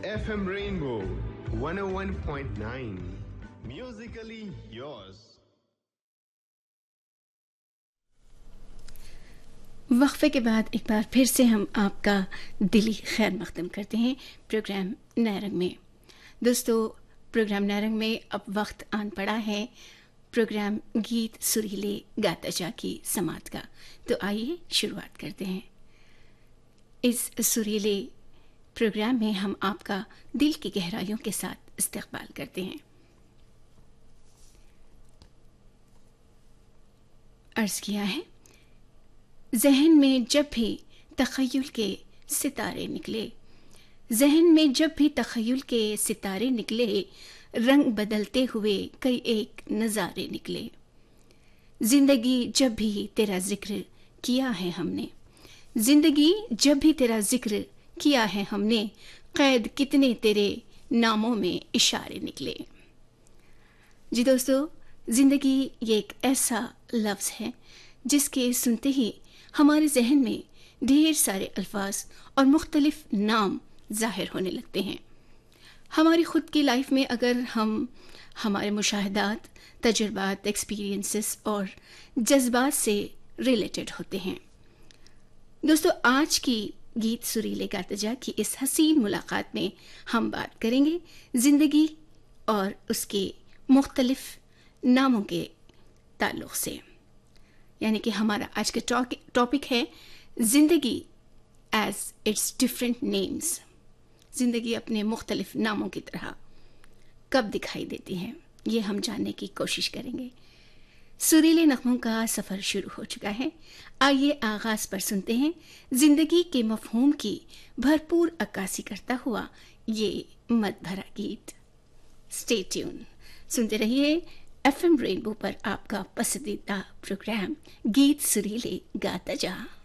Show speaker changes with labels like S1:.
S1: FM Rainbow 101.9 Musically yours.
S2: वक्फे के बाद एक बार फिर से हम आपका दिली खैर मकदम करते हैं प्रोग्राम नैरंग में। दोस्तों, प्रोग्राम नैरंग में अब वक्त आन पड़ा है प्रोग्राम गीत सुरीले गाता जा की समात का। तो आइए शुरुआत करते हैं। इस सुरीले प्रोग्राम में हम आपका दिल की गहराइयों के साथ इस्तकबाल करते हैं। अर्ज किया है, ज़हन में जब भी तख़य्युल के सितारे निकले, ज़हन में जब भी तख़य्युल के सितारे निकले, रंग बदलते हुए कई एक नज़ारे निकले। ज़िंदगी जब भी तेरा ज़िक्र किया है हमने, ज़िंदगी जब भी तेरा ज़िक्र किया है हमने, क़ैद कितने तेरे नामों में इशारे निकले। जी दोस्तों, ज़िंदगी ये एक ऐसा लफ्ज़ है जिसके सुनते ही हमारे जहन में ढेर सारे अल्फाज और मुख्तलिफ नाम ज़ाहिर होने लगते हैं। हमारी ख़ुद की लाइफ में अगर हम हमारे मुशाहिदात, तजुर्बात, एक्सपीरियंसेस और जज्बात से रिलेटेड होते हैं। दोस्तों, आज की गीत सुरीले गाता जा की इस हसीन मुलाकात में हम बात करेंगे ज़िंदगी और उसके मुख्तलिफ नामों के ताल्लुक़ से। यानी कि हमारा आज का टॉपिक है ज़िंदगी एज इट्स डिफरेंट नेम्स। ज़िंदगी अपने मुख्तलिफ नामों की तरह कब दिखाई देती है, ये हम जानने की कोशिश करेंगे। सुरीले नग़मों का सफ़र शुरू हो चुका है। आइए आगाज़ पर सुनते हैं ज़िंदगी के मफ़हूम की भरपूर अक्कासी करता हुआ ये मत भरा गीत। स्टे ट्यून, सुनते रहिए FM रेनबो पर आपका पसंदीदा प्रोग्राम गीत सुरीले गाता जा।